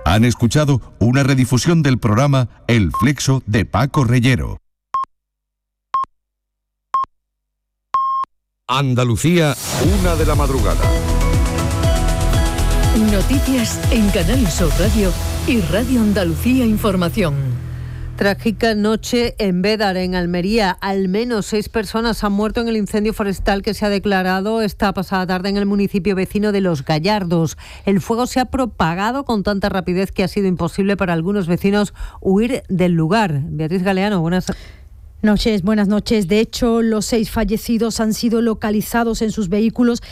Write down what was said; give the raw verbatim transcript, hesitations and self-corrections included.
Han escuchado una redifusión del programa El Flexo de Paco Reyero. Andalucía, una de la madrugada. Noticias en Canal Sur Radio y Radio Andalucía Información. Trágica noche en Bédar, en Almería. Al menos seis personas han muerto en el incendio forestal que se ha declarado esta pasada tarde en el municipio vecino de Los Gallardos. El fuego se ha propagado con tanta rapidez que ha sido imposible para algunos vecinos huir del lugar. Beatriz Galeano, buenas Noches, buenas noches. De hecho, los seis fallecidos han sido localizados en sus vehículos